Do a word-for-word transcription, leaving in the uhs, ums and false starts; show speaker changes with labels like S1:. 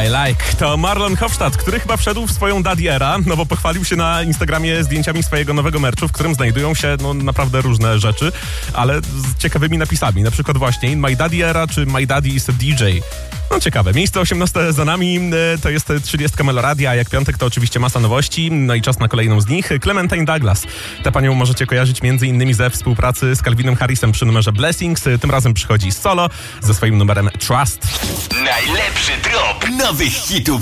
S1: I Like. To Marlon Hofstadt, który chyba wszedł w swoją daddy era, no bo pochwalił się na Instagramie zdjęciami swojego nowego merchu, w którym znajdują się no naprawdę różne rzeczy, ale z ciekawymi napisami. Na przykład właśnie In My Daddy Era czy My Daddy is a D J. No ciekawe. Miejsce osiemnaste za nami, to jest trzydziestka Meloradia, a jak piątek to oczywiście masa nowości, no i czas na kolejną z nich. Clementine Douglas. Tę panią możecie kojarzyć między innymi ze współpracy z Calvinem Harrisem przy numerze Blessings. Tym razem przychodzi solo ze swoim numerem Trust.
S2: Najlepszy drop nowych hitów